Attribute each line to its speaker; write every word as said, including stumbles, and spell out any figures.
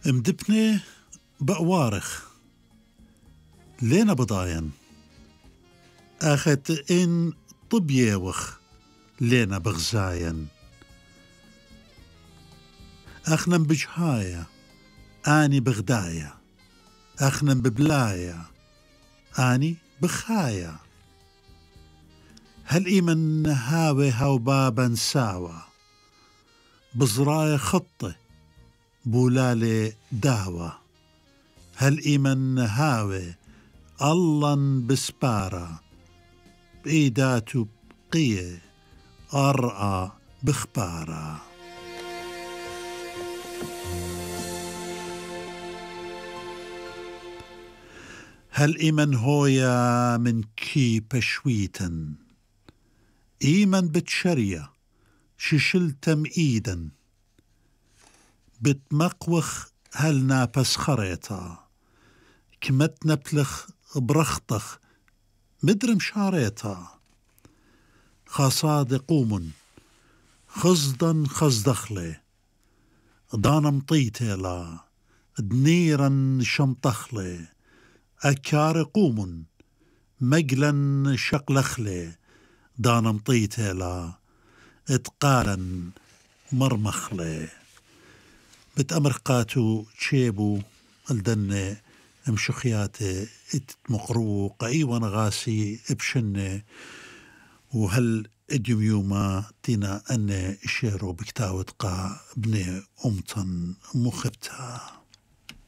Speaker 1: مدبني بأوارخ لينا بضاين أخت إن طبيوخ لينا بغزاين أخنم بجهايا آني بغدايا أخنم ببلايا آني بخايا هل إيمن هاوي هاو بابا ساوى بزرايا خطة بولالي داوى هل إيمن هاوي الله بسبارة بإيداتو بقية أرعى بخبارة. هل إيمن هويا من كي بشويتن إيمن بتشريا ششلتم إيدن بتمقوخ هل نابس خريطة كمت نبلخ برختخ مدرم شاريطة خاصاد قوم خزدا خزدخلي دانا مطيتلا دنيرا شمطخلي أكار قوم مجلا شقلخلي دانا مطيتلا اتقالا مرمخلي بتأمر قاتو تشيبو الدنة مشخياتي اتمقروق ايوان غاسي ابشنة وهل اديوم يوما تينا ان شيرو بكتاوت قا بني امتن مخبتها.